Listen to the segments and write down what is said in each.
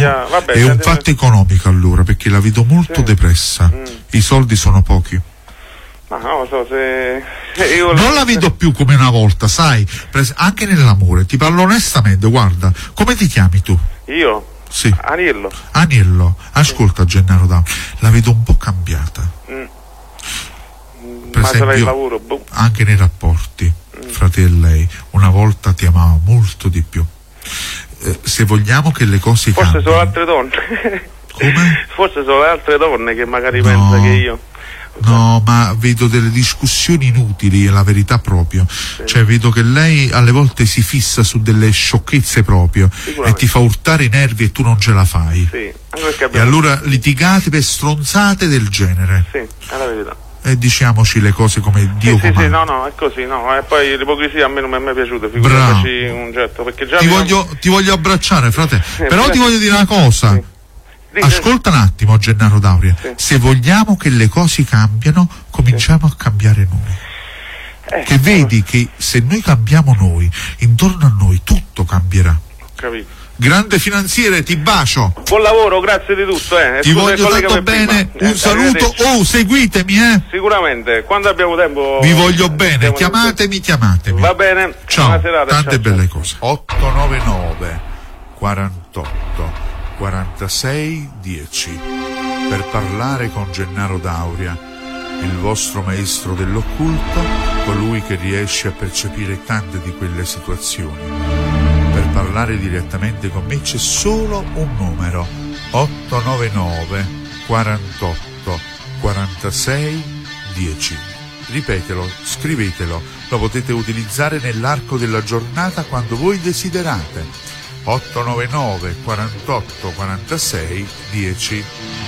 vabbè, è un fatto economico allora, perché la vedo molto depressa. I soldi sono pochi. Ma non lo so se io non la vedo più come una volta, sai, anche nell'amore, ti parlo onestamente, guarda, come ti chiami tu? Io? Sì. Aniello, ascolta Gennaro Dauria, la vedo un po' cambiata. Per esempio, il lavoro, anche nei rapporti fra te e lei, una volta ti amava molto di più. Se vogliamo che le cose forse cambino, sono altre donne. Come? Forse sono le altre donne che magari pensa che io. No, ma vedo delle discussioni inutili, è la verità proprio. Cioè vedo che lei alle volte si fissa su delle sciocchezze proprio e ti fa urtare i nervi e tu non ce la fai. Sì, e allora litigate per stronzate del genere. Sì, è la verità. E diciamoci le cose come Dio comanda. Sì, no, è così, no. E poi l'ipocrisia a me non mi è mai piaciuta, figuriamoci un getto, perché già ti voglio abbracciare, frate. Però ti voglio dire una cosa. Sì. Ascolta un attimo, Gennaro Dauria. Se vogliamo che le cose cambiano, cominciamo a cambiare noi. Che vedi che se noi cambiamo noi, intorno a noi tutto cambierà. Capito. Grande finanziere, ti bacio. Buon lavoro, grazie di tutto. Ti voglio tanto bene. Un saluto. Seguitemi, Sicuramente, quando abbiamo tempo. Vi voglio bene, chiamatemi. Va bene. Ciao. Buona serata, tante ciao. Belle cose. 899 48 46 10 per parlare con Gennaro Dauria, il vostro maestro dell'occulto, colui che riesce a percepire tante di quelle situazioni. Per parlare direttamente con me c'è solo un numero: 899 48 46 10. Ripetelo, scrivetelo, lo potete utilizzare nell'arco della giornata quando voi desiderate. 899 48 46 10.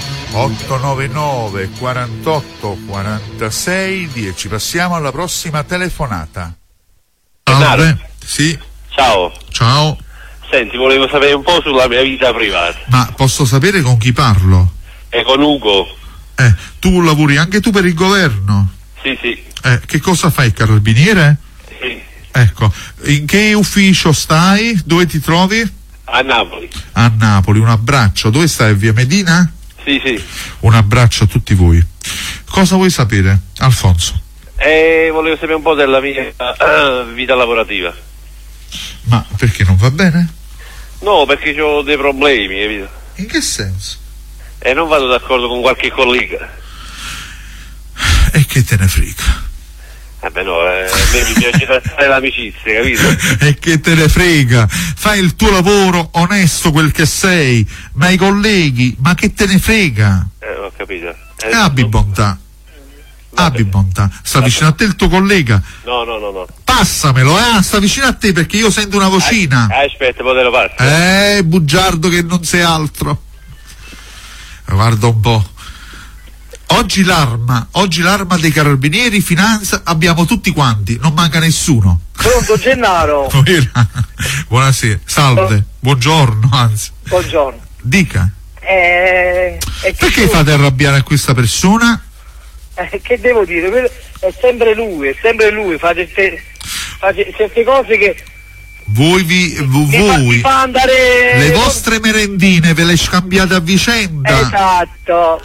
899 48 46 10. Passiamo alla prossima telefonata. Salve. Sì. Ciao. Senti, volevo sapere un po' sulla mia vita privata. Ma posso sapere con chi parlo? È con Ugo. Tu lavori anche tu per il governo? Sì. Che cosa fai, carabiniere? Sì. Ecco, in che ufficio stai? Dove ti trovi? A Napoli. A Napoli, un abbraccio. Dove stai? Via Medina? Sì. Un abbraccio a tutti voi. Cosa vuoi sapere, Alfonso? Volevo sapere un po' della mia vita lavorativa. Ma perché non va bene? No, perché ho dei problemi, capito? In che senso? Non vado d'accordo con qualche collega. E che te ne frega? Vabbè no, a me mi piace fare l'amicizia, capito? E che te ne frega? Fai il tuo lavoro onesto, quel che sei, ma i colleghi, ma che te ne frega? Ho capito. Abbi bontà. Abbi bontà. Sta vicino a te il tuo collega? No. Passamelo, sta vicino a te perché io sento una vocina. Aspetta, poi te lo passo. Bugiardo che non sei altro. Guarda un po'. Oggi l'arma dei carabinieri, finanza, abbiamo tutti quanti, non manca nessuno. Pronto, Gennaro? Buonasera, salve, buongiorno, anzi. Buongiorno. Dica. Perché fate arrabbiare a questa persona? Che devo dire? È sempre lui, fa certe cose che... Voi fa andare... le vostre merendine ve le scambiate a vicenda. Esatto.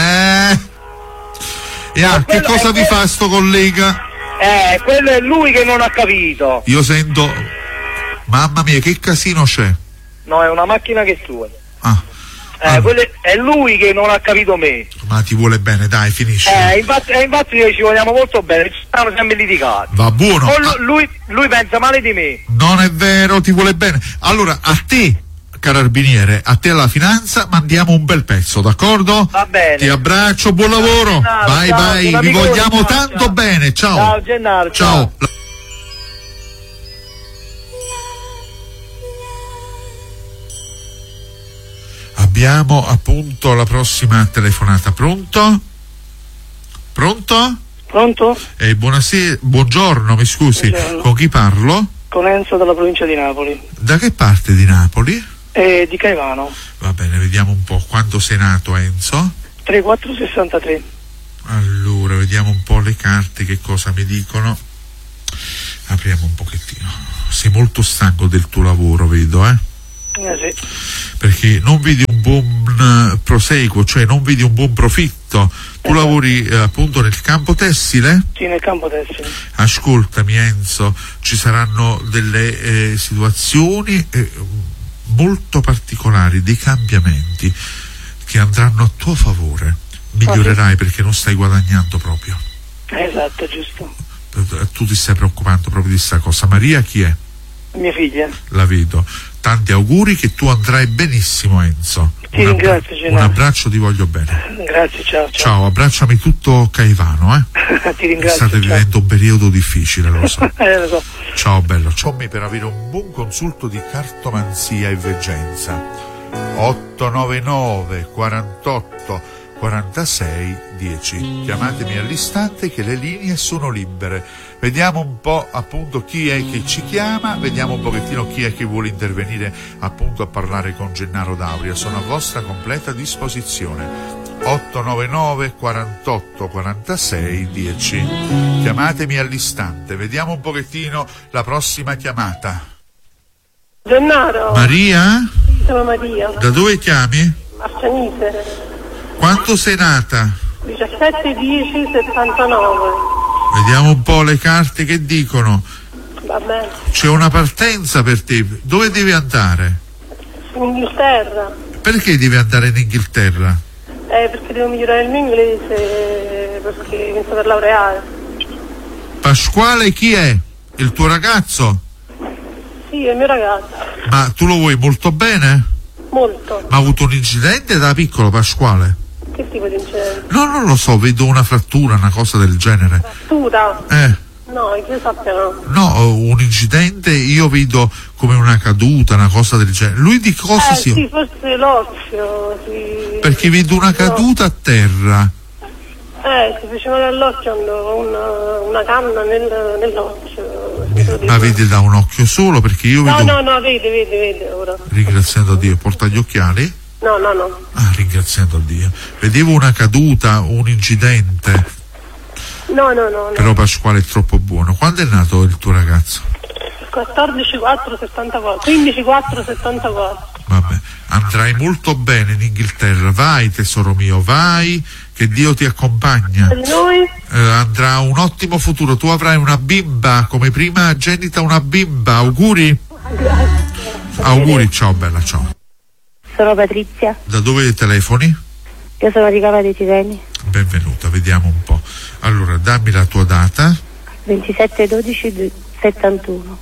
Che cosa vi fa sto collega? Quello è lui che non ha capito. Io sento, mamma mia, che casino c'è. No, è una macchina che è sua. Allora. È lui che non ha capito me. Ma ti vuole bene, dai, finisci. Infatti noi ci vogliamo molto bene, ci stanno sempre litigati. Va buono. Lui pensa male di me. Non è vero, ti vuole bene. Allora, a te, carabiniere, a te alla finanza, mandiamo un bel pezzo, d'accordo? Va bene. Ti abbraccio, buon lavoro. Vai, vi vogliamo tanto bene. Ciao. Ciao Gennaro. Ciao. Abbiamo appunto la prossima telefonata. Pronto? Buonasera, buongiorno, mi scusi. Buongiorno. Con chi parlo? Con Enzo della provincia di Napoli. Da che parte di Napoli? Di Caivano. Va bene, vediamo un po'. Quando sei nato, Enzo? 3463. Allora, vediamo un po' le carte, che cosa mi dicono. Apriamo un pochettino. Sei molto stanco del tuo lavoro, vedo, Sì. Perché non vedi un buon proseguo, cioè non vedi un buon profitto. Tu lavori appunto nel campo tessile? Sì, nel campo tessile. Ascoltami Enzo, ci saranno delle situazioni molto particolari, dei cambiamenti che andranno a tuo favore. Migliorerai perché non stai guadagnando proprio. Esatto, giusto. Tu ti stai preoccupando proprio di sta cosa. Maria chi è? Mia figlia. La vedo. Tanti auguri, che tu andrai benissimo Enzo. Ti ringrazio, un abbraccio, ti voglio bene. Grazie, ciao. Ciao, abbracciami tutto Caivano, Ti ringrazio. State vivendo un periodo difficile, lo so. Lo so. Ciao bello, ciao per avere un buon consulto di cartomanzia e veggenza. 899 48 46 10. Chiamatemi all'istante che le linee sono libere. Vediamo un po' appunto chi è che ci chiama, vediamo un pochettino chi è che vuole intervenire appunto a parlare con Gennaro Dauria. Sono a vostra completa disposizione. 899 48 46 10. Chiamatemi all'istante. Vediamo un pochettino la prossima chiamata. Gennaro. Maria? Sono Maria. Da dove chiami? Marcianise. Quanto sei nata? 17-10-79. Vediamo un po' le carte che dicono. Va bene. C'è una partenza per te. Dove devi andare? In Inghilterra. Perché devi andare in Inghilterra? Perché devo migliorare il mio inglese, perché inizio per laureare. Pasquale chi è? Il tuo ragazzo? Sì, è il mio ragazzo. Ma tu lo vuoi molto bene? Molto. Ma ha avuto un incidente da piccolo Pasquale? Che tipo di incidente? No, non lo so, vedo una frattura, una cosa del genere. Frattura? No, che io sappia no. No, un incidente io vedo come una caduta, una cosa del genere. Lui di cosa si... Sì, forse l'occhio. Sì. Perché vedo una caduta a terra. Si fece male all'occhio, una canna nell'occhio. Ma vede da un occhio solo? Perché io vedo... No, vede ora. Ringraziando Dio, porta gli occhiali? No. Ah, ringraziando Dio. Vedevo una caduta, un incidente. No. Però Pasquale è troppo buono. Quando è nato il tuo ragazzo? 14-4-74. 15-4-74. Vabbè, andrai molto bene in Inghilterra. Vai tesoro mio, vai, che Dio ti accompagna. E noi? Andrà un ottimo futuro. Tu avrai una bimba, come prima genita una bimba. Auguri. Grazie. Auguri, ciao bella, ciao. Sono Patrizia. Da dove telefoni? Io sono di Cava dei Tirreni. Benvenuta, vediamo un po'. Allora, dammi la tua data. 27-12-71.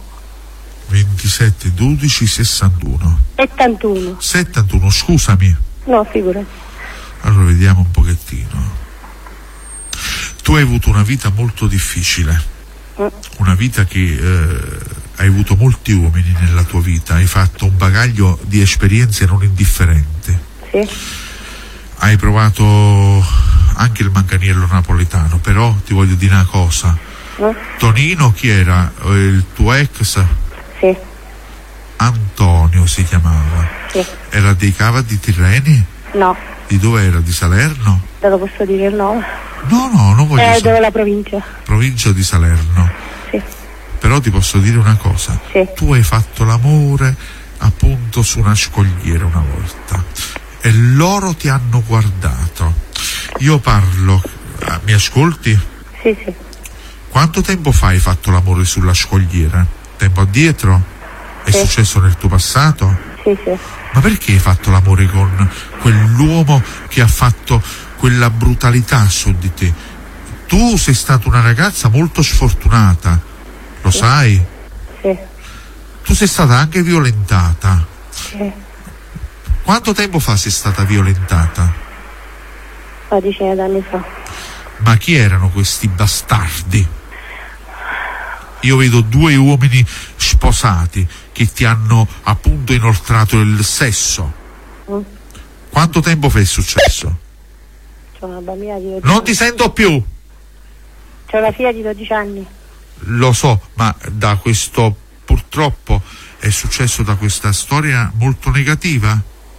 27-12-61. 71. Scusami. No, figurati. Allora, vediamo un pochettino. Tu hai avuto una vita molto difficile. Una vita che... hai avuto molti uomini nella tua vita, hai fatto un bagaglio di esperienze non indifferenti. Sì. Hai provato anche il manganiello napoletano, però ti voglio dire una cosa. Tonino chi era? Il tuo ex? Sì. Antonio si chiamava. Sì. Era dei Cava di Tirreni? No. Di dove era? Di Salerno? Te lo posso dire il nome? No, non voglio sapere. Dove la provincia? Provincia di Salerno. Sì. Però ti posso dire una cosa. Sì. Tu hai fatto l'amore appunto su una scogliera una volta e loro ti hanno guardato. Io parlo, mi ascolti? Sì. Quanto tempo fa hai fatto l'amore sulla scogliera? Tempo addietro? È successo nel tuo passato? Sì. Ma perché hai fatto l'amore con quell'uomo che ha fatto quella brutalità su di te? Tu sei stata una ragazza molto sfortunata, lo sai? Sì. Tu sei stata anche violentata. Sì. Quanto tempo fa sei stata violentata? Una decina d'anni fa. Ma chi erano questi bastardi? Io vedo due uomini sposati che ti hanno appunto inoltrato il sesso. Quanto tempo fa è successo? C'ho una bambina di 12 Non anni. ti sento più. C'ho una figlia di 12 anni. Lo so, ma da questo purtroppo è successo da questa storia molto negativa.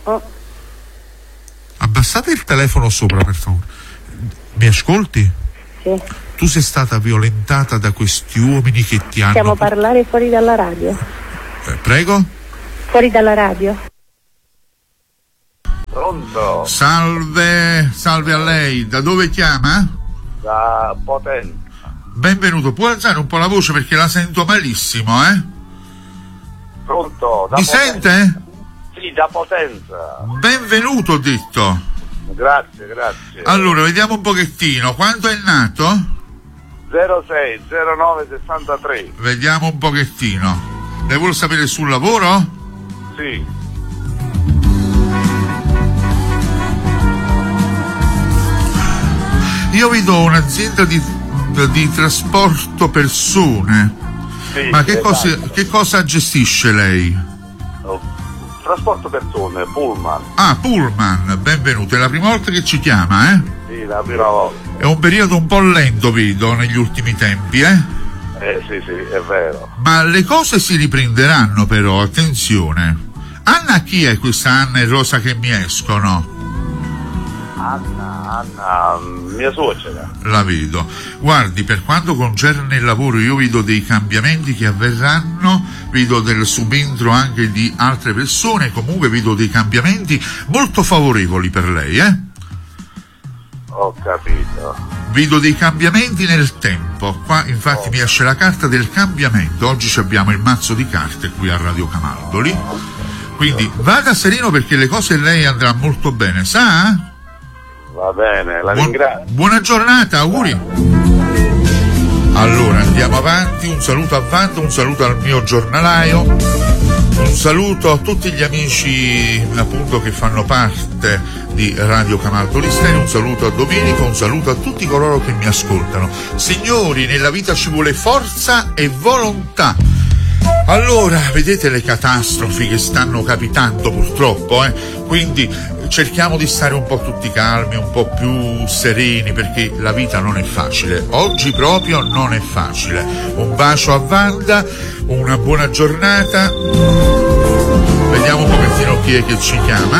Abbassate il telefono sopra, per favore. Mi ascolti? Sì. Tu sei stata violentata da questi uomini che ti hanno... Possiamo parlare fuori dalla radio? Prego? Fuori dalla radio? Pronto? Salve a lei. Da dove chiama? Da Potenza. Benvenuto. Può alzare un po' la voce perché la sento malissimo, Pronto? Da Mi Potenza. sente? Sì, da Potenza. Benvenuto, ho detto. Grazie. Allora, vediamo un pochettino. Quanto è nato? 06 09 63. Vediamo un pochettino. Lei vuole sapere sul lavoro? Sì. Io vedo un'azienda di trasporto persone. Sì, Ma che esatto. cosa gestisce lei? Trasporto persone, Pullman. Ah, Pullman, benvenuto. È la prima volta che ci chiama, eh? Sì, la prima volta. È un periodo un po' lento, vedo, negli ultimi tempi, Sì, è vero. Ma le cose si riprenderanno però, attenzione. Anna, chi è questa Anna e Rosa che mi escono? Anna, mia suocera. La vedo. Guardi, per quanto concerne il lavoro io vedo dei cambiamenti che avverranno, vedo del subentro anche di altre persone, comunque vedo dei cambiamenti molto favorevoli per lei, Ho capito. Vedo dei cambiamenti nel tempo. Qua infatti mi esce la carta del cambiamento. Oggi abbiamo il mazzo di carte qui a Radio Camaldoli. Quindi vada sereno perché le cose lei andrà molto bene, sa? Va bene, la ringrazio. Buona giornata, auguri. Allora andiamo avanti, un saluto a Vando, un saluto al mio giornalaio, un saluto a tutti gli amici appunto che fanno parte di Radio Camaldoli Stereo, un saluto a Domenico, un saluto a tutti coloro che mi ascoltano. Signori, nella vita ci vuole forza e volontà. Allora, vedete le catastrofi che stanno capitando purtroppo, quindi cerchiamo di stare un po' tutti calmi, un po' più sereni, perché la vita non è facile, oggi proprio non è facile. Un bacio a Wanda, una buona giornata. Vediamo un pochettino chi è che ci chiama.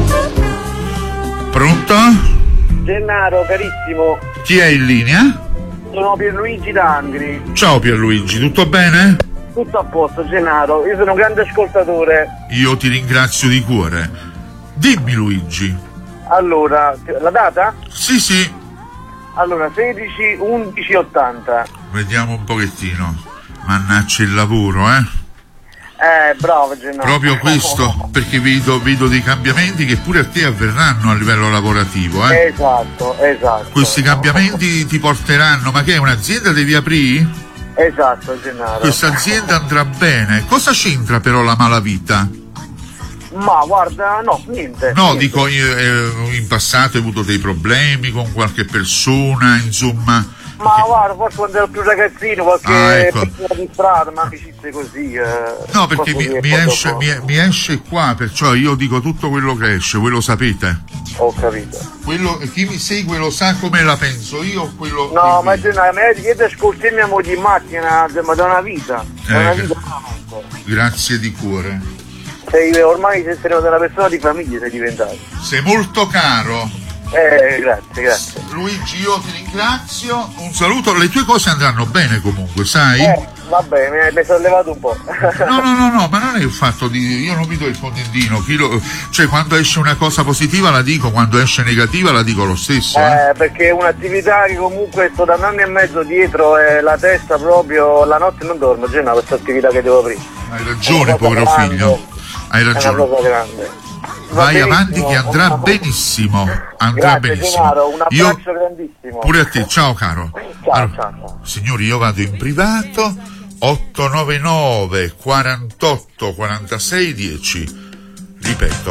Pronto? Gennaro, carissimo, Chi è in linea? sono Pierluigi D'Angri. Ciao Pierluigi, tutto bene? Tutto a posto, Gennaro, io sono un grande ascoltatore. Io ti ringrazio di cuore. Dimmi Luigi. Allora, la data? Sì. Allora, 16/11/80. Vediamo un pochettino. Mannaggia il lavoro, Bravo Gennaro. Proprio questo, perché vedo dei cambiamenti che pure a te avverranno a livello lavorativo, Esatto. Questi cambiamenti ti porteranno, ma che è un'azienda devi aprire? Esatto, Gennaro. Questa azienda andrà bene. Cosa c'entra però la malavita? Ma guarda, no, niente. No, niente. dico, in passato hai avuto dei problemi con qualche persona, insomma. Ma guarda, forse quando ero più ragazzino, qualche persona di strada, ma amicizie così. No, perché mi esce qua, perciò io dico tutto quello che esce, voi lo sapete. Ho capito. Chi mi segue lo sa come la penso io, quello. No, ma io ti ascoltiamo in macchina da una vita. Grazie di cuore. Ormai sei una persona di famiglia, sei diventato. Sei molto caro. Grazie. Luigi, io ti ringrazio, un saluto, le tue cose andranno bene comunque, sai? Vabbè, mi sono levato un po'. No, ma non è il fatto di... io non mi do il contentino, cioè quando esce una cosa positiva la dico, quando esce negativa la dico lo stesso. Perché è un'attività che comunque sto da un anno e mezzo dietro e la testa proprio, la notte non dormo, già questa attività che devo aprire. Hai ragione, povero figlio, hai ragione. È una cosa grande. Vai avanti che andrà benissimo. Andrà benissimo. Gennaro, un abbraccio grandissimo. Pure a te, ciao caro. Ciao. Signori, io vado in privato. 899 48 46 10. Ripeto,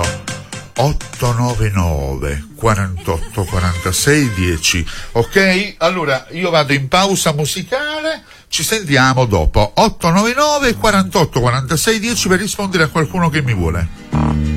899 48 46 10. Ok? Allora io vado in pausa musicale, ci sentiamo dopo. 899 48 46 10 per rispondere a qualcuno che mi vuole.